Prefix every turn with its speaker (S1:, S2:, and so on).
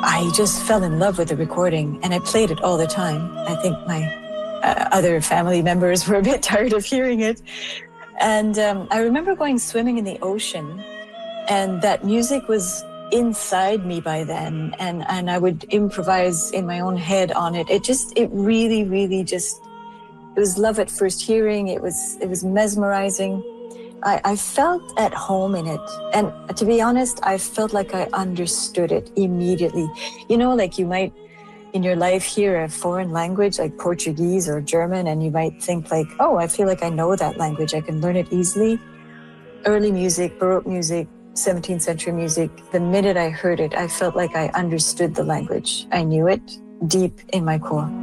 S1: I just fell in love with the recording and I played it all the time. I think my other family members were a bit tired of hearing it. And I remember going swimming in the ocean, and that music was inside me by then, and I would improvise in my own head on it. It really, really just, it was love at first hearing. It was mesmerizing. I felt at home in it. And to be honest, I felt like I understood it immediately. You know, like you might in your life hear a foreign language like Portuguese or German, and you might think like, oh, I feel like I know that language. I can learn it easily. Early music, Baroque music, 17th century music, the minute I heard it, I felt like I understood the language. I knew it deep in my core.